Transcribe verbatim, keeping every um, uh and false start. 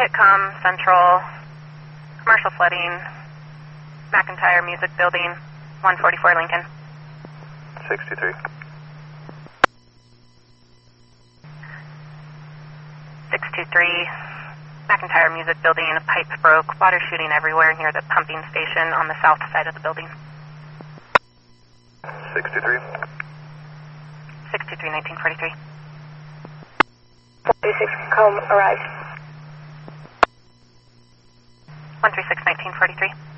Kitcom, Central, commercial flooding, McIntyre Music Building, one forty-four Lincoln. sixty-three. six two three, McIntyre Music Building, a pipe broke, water shooting everywhere near the pumping station on the south side of the building. sixty-three. six two three, nineteen forty-three. one three six, comb arrived. one three six, nineteen forty-three.